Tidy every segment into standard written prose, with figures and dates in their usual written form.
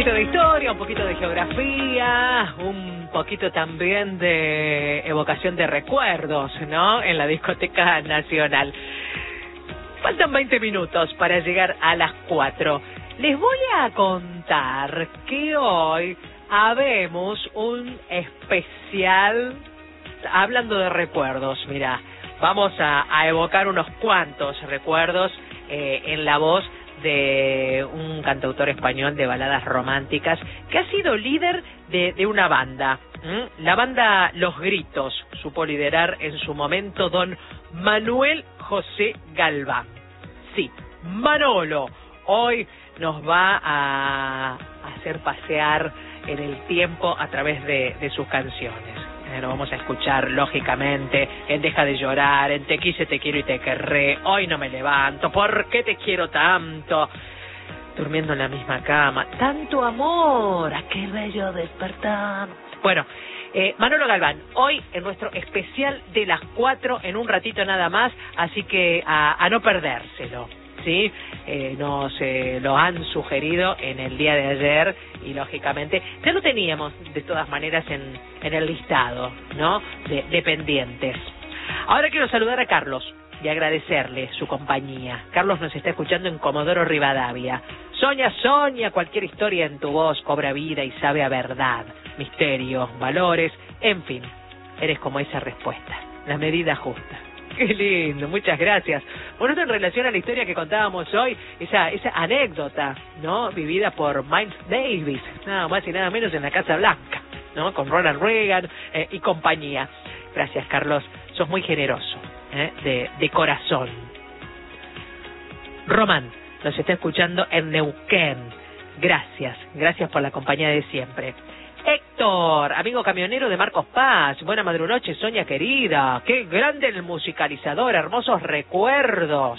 poquito de historia, un poquito de geografía, un poquito también de evocación de recuerdos, ¿no? En la Discoteca Nacional. Faltan 20 minutos para llegar a las 4. Les voy a contar que hoy habemos un especial hablando de recuerdos. Mira, vamos a evocar unos cuantos recuerdos en la voz de un cantautor español de baladas románticas que ha sido líder de una banda. La banda Los Gritos supo liderar en su momento don Manuel José Galván. Sí, Manolo hoy nos va a hacer pasear en el tiempo a través de sus canciones. Lo vamos a escuchar, lógicamente, en Deja de llorar, en Te quise, te quiero y te querré, Hoy no me levanto, ¿por qué te quiero tanto? Durmiendo en la misma cama, tanto amor, aquel bello despertar. Bueno, Manolo Galván, hoy en nuestro especial de las 4, en un ratito nada más, así que a no perdérselo, ¿sí? Nos lo han sugerido en el día de ayer y lógicamente ya lo teníamos de todas maneras en el listado, ¿no? De pendientes. Ahora quiero saludar a Carlos y agradecerle su compañía. Carlos nos está escuchando en Comodoro Rivadavia. Soña, cualquier historia en tu voz cobra vida y sabe a verdad, misterios, valores, en fin, eres como esa respuesta, la medida justa. Qué lindo, muchas gracias. Bueno, esto en relación a la historia que contábamos hoy, esa anécdota, ¿no? Vivida por Miles Davis, nada más y nada menos en la Casa Blanca, ¿no? Con Ronald Reagan y compañía. Gracias, Carlos, sos muy generoso, de corazón. Román nos está escuchando en Neuquén. Gracias por la compañía de siempre. Héctor, amigo camionero de Marcos Paz, buena madrunoche, Sonia querida, qué grande el musicalizador, hermosos recuerdos.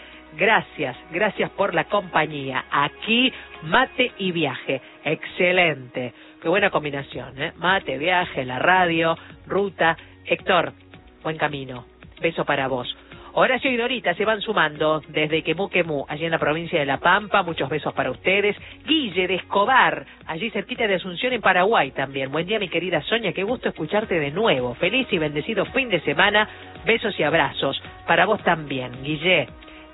Gracias por la compañía. Aquí, mate y viaje, excelente, qué buena combinación, mate, viaje, la radio, ruta. Héctor, buen camino, beso para vos. Horacio y Dorita se van sumando desde Quemú, allí en la provincia de La Pampa. Muchos besos para ustedes. Guille de Escobar, allí cerquita de Asunción, en Paraguay también. Buen día, mi querida Sonia, qué gusto escucharte de nuevo. Feliz y bendecido fin de semana. Besos y abrazos. Para vos también, Guille.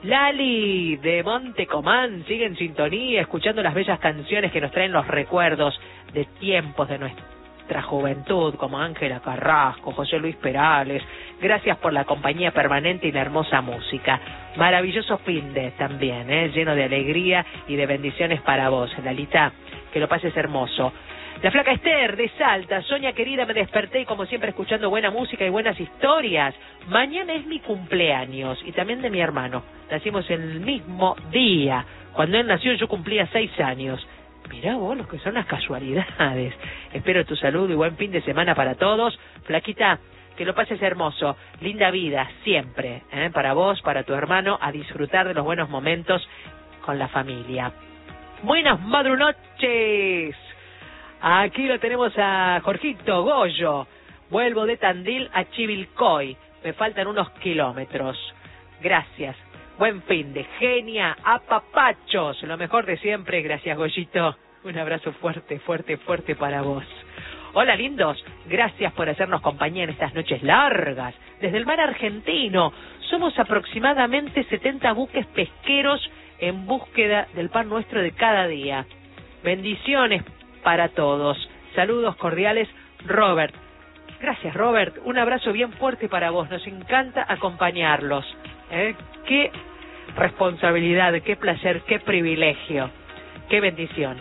Lali de Montecomán sigue en sintonía, escuchando las bellas canciones que nos traen los recuerdos de tiempos de nuestra juventud, como Ángela Carrasco, José Luis Perales. Gracias por la compañía permanente y la hermosa música. Maravilloso fin de también, lleno de alegría y de bendiciones para vos, Lalita, que lo pases hermoso. La flaca Esther de Salta, Sonia querida, me desperté y como siempre escuchando buena música y buenas historias. Mañana es mi cumpleaños y también de mi hermano. Nacimos el mismo día. Cuando él nació yo cumplía 6 años. Mirá vos lo que son las casualidades. Espero tu salud y buen fin de semana para todos. Flaquita, que lo pases hermoso. Linda vida, siempre. Para vos, para tu hermano, a disfrutar de los buenos momentos con la familia. Buenas madrunoches. Aquí lo tenemos a Jorgito Goyo. Vuelvo de Tandil a Chivilcoy. Me faltan unos kilómetros. Gracias. Buen fin de genia, apapachos, lo mejor de siempre. Gracias, Goyito. Un abrazo fuerte para vos. Hola, lindos. Gracias por hacernos compañía en estas noches largas. Desde el mar argentino, somos aproximadamente 70 buques pesqueros en búsqueda del pan nuestro de cada día. Bendiciones para todos. Saludos cordiales, Robert. Gracias, Robert. Un abrazo bien fuerte para vos. Nos encanta acompañarlos. Qué responsabilidad, qué placer, qué privilegio, qué bendición.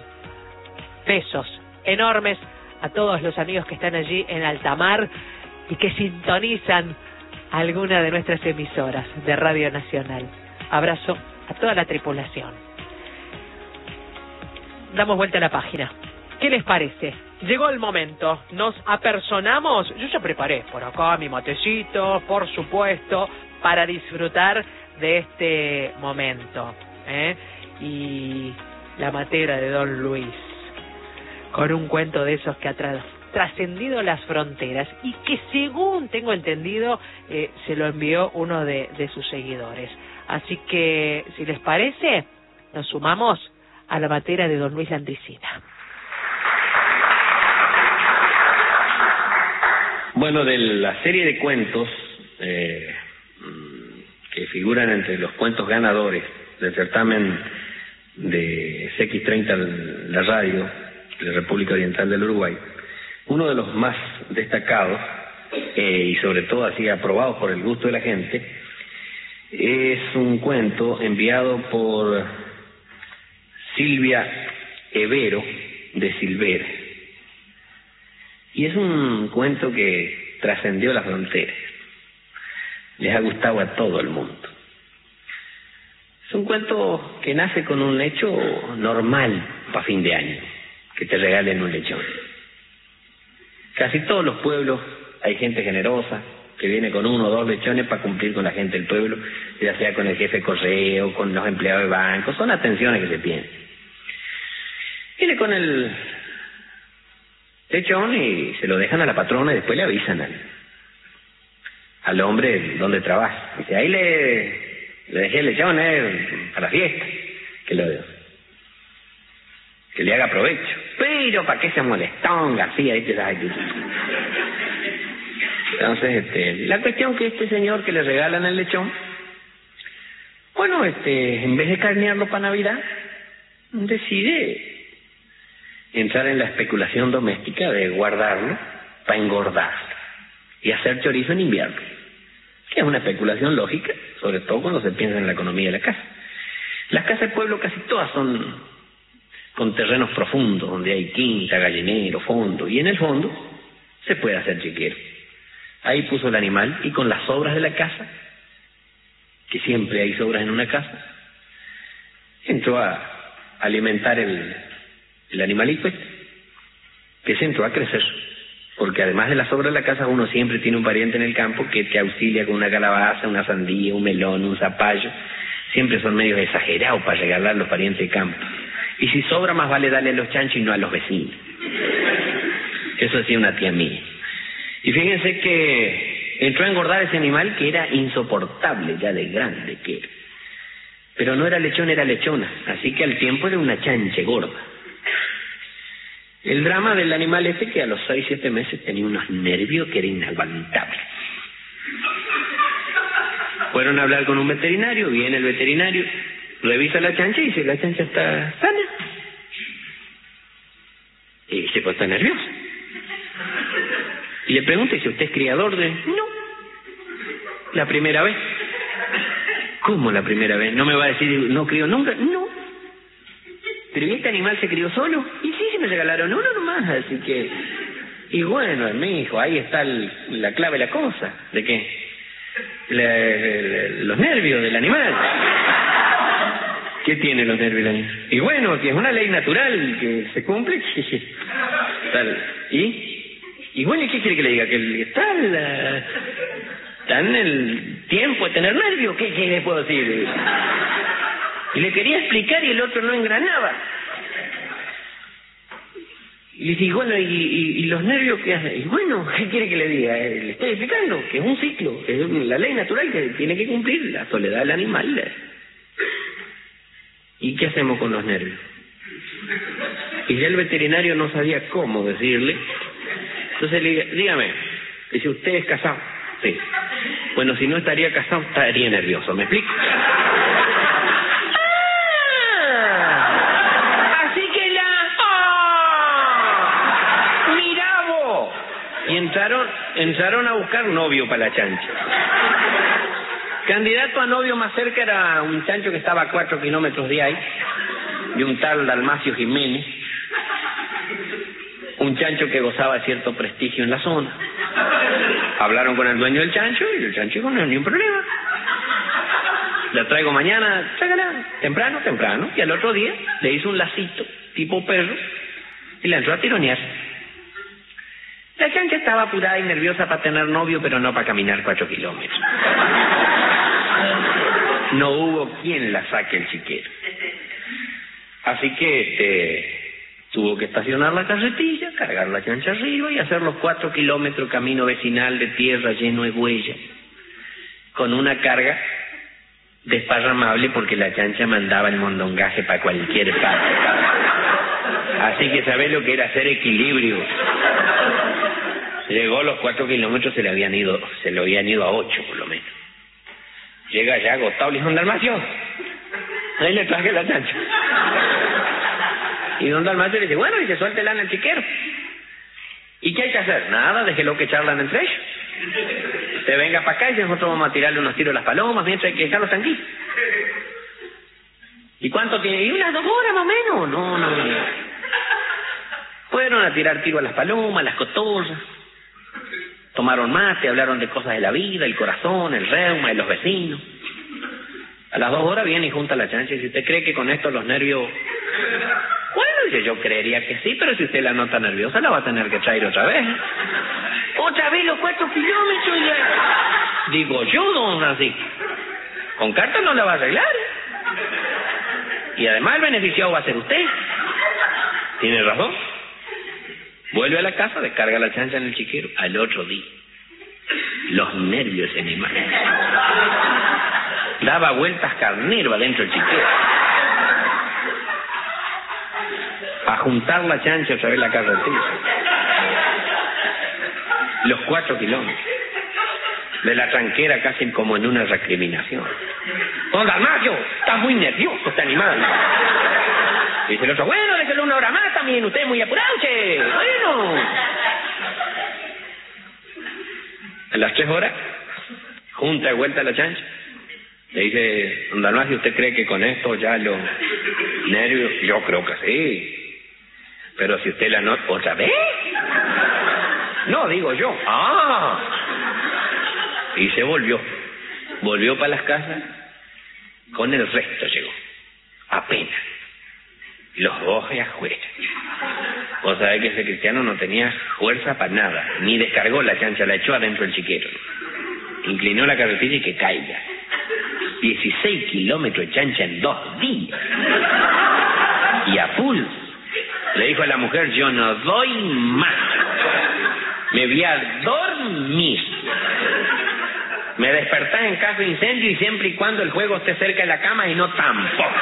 Besos enormes a todos los amigos que están allí en alta mar y que sintonizan alguna de nuestras emisoras de Radio Nacional. Abrazo a toda la tripulación. Damos vuelta a la página. ¿Qué les parece? Llegó el momento, nos apersonamos. Yo ya preparé por acá mi matecito, por supuesto, para disfrutar de este momento, y la matera de Don Luis, con un cuento de esos que ha trascendido las fronteras y que, según tengo entendido, se lo envió uno de sus seguidores. Así que, si les parece, nos sumamos a la matera de Don Luis Landricina. Bueno, de la serie de cuentos que figuran entre los cuentos ganadores del certamen de CX30, la radio de la República Oriental del Uruguay, uno de los más destacados y sobre todo así aprobados por el gusto de la gente, es un cuento enviado por Silvia Evero de Silvera, y es un cuento que trascendió las fronteras, les ha gustado a todo el mundo. Es un cuento que nace con un hecho normal para fin de año, que te regalen un lechón. Casi todos los pueblos hay gente generosa que viene con 1 o 2 lechones para cumplir con la gente del pueblo, ya sea con el jefe de correo, con los empleados de banco, son atenciones que se tienen. Viene con el lechón y se lo dejan a la patrona y después le avisan al hombre donde trabaja. Dice, ahí le dejé el lechón para la fiesta, que le haga provecho. Pero ¿para qué se molestón, García? Entonces, la cuestión que este señor que le regalan el lechón, bueno, en vez de carnearlo para Navidad, decide entrar en la especulación doméstica de guardarlo para engordar y hacer chorizo en invierno, que es una especulación lógica, sobre todo cuando se piensa en la economía de la casa. Las casas de pueblo casi todas son con terrenos profundos, donde hay quinta, gallinero, fondo, y en el fondo se puede hacer chiquero. Ahí puso el animal, y con las sobras de la casa, que siempre hay sobras en una casa, entró a alimentar el animalito que se entró a crecer, porque además de las sobras de la casa uno siempre tiene un pariente en el campo que te auxilia con una calabaza, una sandía, un melón, un zapallo. Siempre son medios exagerados para regalar los parientes de campo, y si sobra más vale darle a los chanchos y no a los vecinos. Eso decía una tía mía. Y fíjense que entró a engordar ese animal que era insoportable ya de grande que era. Pero no era lechón, era lechona, así que al tiempo era una chanche gorda. El drama del animal que a los 6-7 meses tenía unos nervios que era inaguantable. Fueron a hablar con un veterinario, viene el veterinario, revisa la chancha y dice, la chancha está sana. Y dice, pues está nerviosa. Y le pregunta, si usted es criador de... No. ¿La primera vez? ¿Cómo la primera vez? ¿No me va a decir, no crió nunca? No. ¿Pero y este animal se crió solo? Y sí, se me regalaron uno nomás, así que... Y bueno, mi hijo, ahí está la clave de la cosa. ¿De qué? Los nervios del animal. ¿Qué tiene los nervios del animal? Y bueno, que es una ley natural que se cumple. Tal. Y bueno, ¿y qué quiere que le diga? Que está en el tiempo de tener nervios. ¿Qué le puedo decir? Y le quería explicar y el otro no engranaba. Y le dije, bueno, ¿y los nervios qué hacen? Y bueno, ¿qué quiere que le diga? Le estoy explicando que es un ciclo, que es la ley natural que tiene que cumplir, la soledad del animal. ¿Y qué hacemos con los nervios? Y ya el veterinario no sabía cómo decirle. Entonces le dije, dígame, dice, ¿usted es casado? Sí. Bueno, si no estaría casado, estaría nervioso, ¿me explico? Y entraron a buscar novio para la chancha. Candidato a novio más cerca era un chancho que estaba a 4 kilómetros de ahí, de un tal Dalmacio Jiménez, un chancho que gozaba de cierto prestigio en la zona. Hablaron con el dueño del chancho y el chancho dijo, no hay ningún problema. La traigo mañana, tráigala, temprano. Y al otro día le hizo un lacito, tipo perro, y la entró a tironear. La chancha estaba apurada y nerviosa para tener novio, pero no para caminar 4 kilómetros. No hubo quien la saque el chiquero. Así que tuvo que estacionar la carretilla, cargar la chancha arriba y hacer los 4 kilómetros camino vecinal de tierra lleno de huellas, con una carga desparramable porque la chancha mandaba el mondongaje para cualquier parte. Así que sabés lo que era hacer equilibrio. Llegó los 4 kilómetros, se le habían ido a 8 por lo menos. Llega ya agotado, le dijo: don Dalmacio, ahí le traje la chancha. Y don Dalmacio le dice: bueno, dice, suéltela en el chiquero. ¿Y qué hay que hacer? Nada, déjelo que charlan entre ellos. Usted venga para acá y nosotros vamos a tirarle unos tiros a las palomas mientras hay que dejarlos tranquilos. ¿Y cuánto tiene? Y unas 2 horas más o menos. No. Fueron a tirar tiro a las palomas, a las cotorras. Tomaron mate, hablaron de cosas de la vida, el corazón, el reuma y los vecinos. A las 2 horas viene y junta la chancha y dice: ¿usted cree que con esto los nervios...? Bueno, dice: yo creería que sí, pero si usted la nota nerviosa la va a tener que traer otra vez. ¿Otra vez los 4 kilómetros? Digo yo, don Francisco, con carta no la va a arreglar. Y además el beneficiado va a ser usted. Tiene razón. Vuelve a la casa, descarga la chancha en el chiquero. Al otro día, los nervios se animaron. Daba vueltas carnero adentro del chiquero. A juntar la chancha otra vez la carretera. Los 4 kilómetros. De la tranquera casi como en una recriminación. Don Dalmacio, está muy nervioso este animal. Dice el otro: bueno, déjelo 1 hora más también, usted es muy apurado, che. Bueno. A las 3 horas, junta de vuelta la chancha. Le dice: don Dalmacio, ¿usted cree que con esto ya los nervios? Yo creo que sí. Pero si usted la nota... ¿Otra vez? No, digo yo. ¡Ah! Y se volvió para las casas, con el resto llegó, apenas, los 2 afuera. Vos sabés que ese cristiano no tenía fuerza para nada, ni descargó la chancha, la echó adentro del chiquero, inclinó la carretilla y que caiga. 16 kilómetros de chancha en 2 días, y a pulso. Le dijo a la mujer: yo no doy más, me voy a dormir. Me despertás en caso de incendio y siempre y cuando el fuego esté cerca de la cama y no tampoco.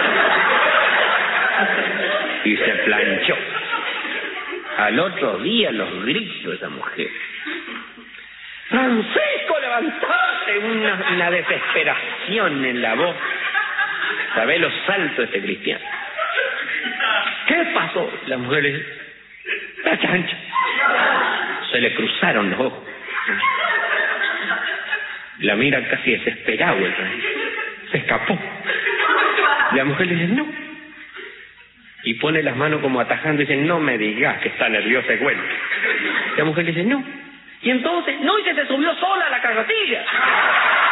Y se planchó. Al otro día los gritos de esa mujer: Francisco, levantate, una desesperación en la voz. ¿Sabés los saltos de este cristiano? ¿Qué pasó? La mujer le dice: la chancha. Se le cruzaron los ojos. La mira casi desesperado. Se escapó. La mujer le dice: no. Y pone las manos como atajando y dice: no me digas que está nerviosa y vuelve. La mujer le dice: no. Y entonces, no, y que se subió sola a la carretilla.